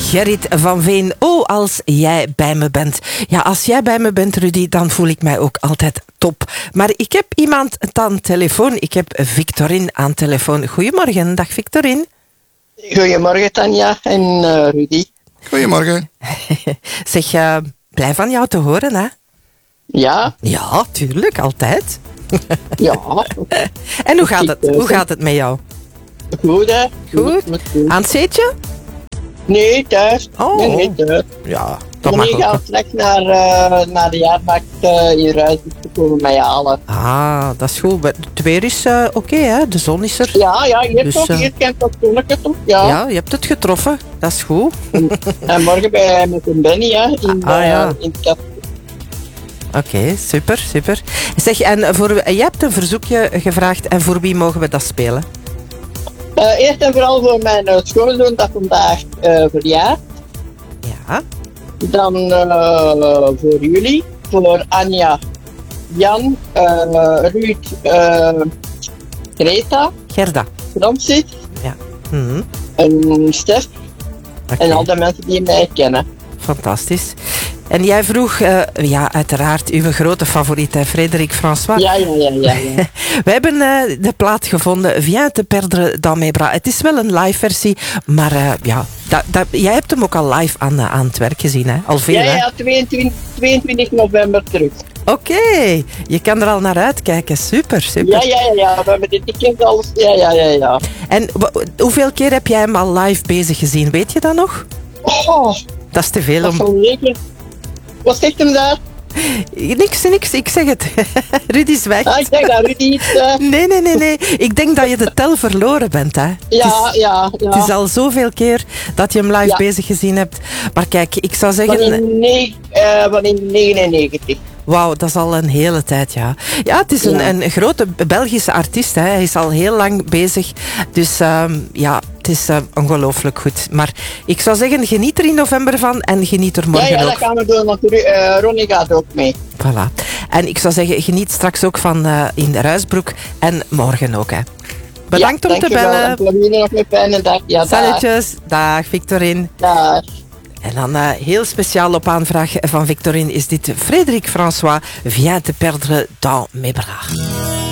Gerrit van Veen. Oh, als jij bij me bent. Ja, als jij bij me bent, Rudy, dan voel ik mij ook altijd top. Maar ik heb iemand aan de telefoon. Ik heb Victorine aan de telefoon. Goedemorgen, dag Victorine. Goedemorgen Tanja en Rudy. Goedemorgen. Zeg, blij van jou te horen, hè? Ja. Ja, tuurlijk, altijd. Ja. En hoe gaat het met jou? Goed, hè? Goed? Aan het zeetje? Nee, thuis. Oh. Nee, thuis. Ja, dat mag ik ga ook. straks naar de jaarmarkt in Ruijs te komen mij halen. Ah, dat is goed. Het weer is oké, hè? De zon is er. Ja, je hebt Dus, toch, hier kent dat zonnetje toch? Ja. Ja, je hebt het getroffen. Dat is goed. En morgen met een Benny, hè? In het café. Oké, super. Zeg, en jij hebt een verzoekje gevraagd en voor wie mogen we dat spelen? Eerst en vooral voor mijn schoonzoon dat vandaag verjaart. Ja. Dan voor jullie, voor Anja, Jan, Ruud, Greta, Gerda. Francis Ja. Mhm. en Stef. Oké. En al de mensen die mij kennen. Fantastisch. En jij vroeg, uiteraard, uw grote favoriet, hè, Frédéric François. Ja. We hebben de plaat gevonden, Viens te perdre dans mes bras. Het is wel een live versie, maar jij hebt hem ook al live aan het werk gezien, hè? Al veel, hè? Ja, 22 november terug. Oké, je kan er al naar uitkijken. Super. Ja. We hebben dit weekend alles. Ja. En hoeveel keer heb jij hem al live bezig gezien? Weet je dat nog? Oh, Dat is te veel dat om... zal zeker. Wat zegt hem daar? Niks, ik zeg het. Rudy zwijgt. Ik zeg dat Rudy iets... Nee. Ik denk dat je de tel verloren bent, hè. Ja. Het is al zoveel keer dat je hem live bezig gezien hebt. Maar kijk, ik zou zeggen... Van in 99. Wauw, dat is al een hele tijd, ja. Ja, het is een grote Belgische artiest, hè. Hij is al heel lang bezig. Dus het is ongelooflijk goed. Maar ik zou zeggen, geniet er in november van en geniet er morgen ook. Ja, dat gaan we doen, want Ronnie gaat ook mee. Voilà. En ik zou zeggen, geniet straks ook van in Ruisbroek en morgen ook, hè. Bedankt om te bellen. Ik wil jullie nog een fijne dag. Ja, Salutjes. Dag, Victorine. Dag. En dan heel speciaal op aanvraag van Victorine is dit Frédéric François, Viens te perdre dans mes bras.